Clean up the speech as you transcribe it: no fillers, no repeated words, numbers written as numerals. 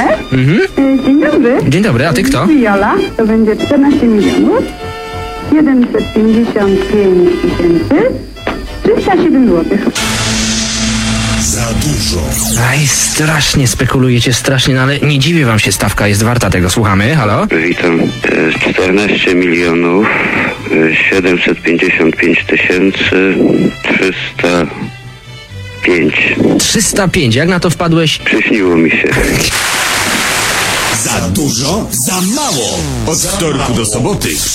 Dzień dobry. Dzień dobry, a ty kto? Jola, to będzie 14 milionów 755 307 zł. Za dużo. Aj, strasznie spekulujecie, strasznie, no ale nie dziwię wam się, stawka jest warta tego. Słuchamy, halo? Witam. 14 milionów 755 305. 305, jak na to wpadłeś? Przyśniło mi się. Za dużo, za mało. Od wtorku do soboty